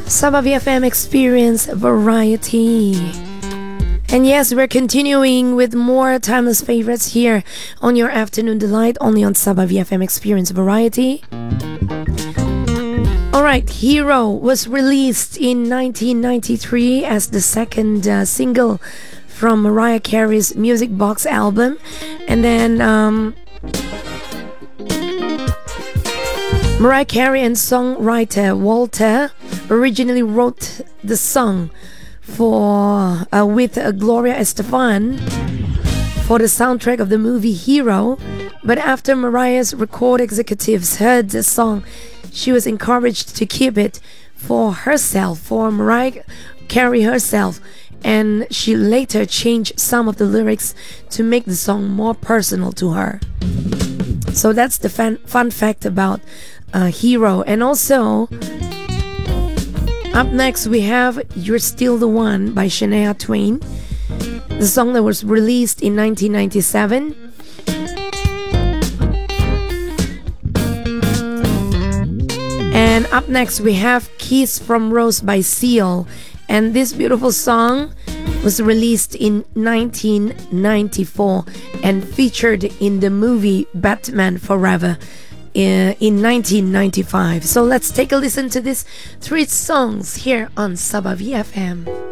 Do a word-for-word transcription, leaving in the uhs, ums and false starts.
Sabah V F M Experience Variety. And yes, we're continuing with more timeless favorites here on your afternoon delight, only on Sabah V F M Experience Variety. Alright, Hero was released in nineteen ninety-three as the second uh, single from Mariah Carey's Music Box album. And then um, Mariah Carey and songwriter Walter originally wrote the song for uh, with uh, Gloria Estefan for the soundtrack of the movie Hero. But after Mariah's record executives heard the song, she was encouraged to keep it for herself, for Mariah Carey herself, and she later changed some of the lyrics to make the song more personal to her. So that's the fun, fun fact about uh, Hero. And also, up next we have You're Still the One by Shania Twain, the song that was released in nineteen ninety-seven. And up next we have Kiss from Rose by Seal, and this beautiful song was released in nineteen ninety-four and featured in the movie Batman Forever in, in nineteen ninety-five. So let's take a listen to these three songs here on Sabah V F M.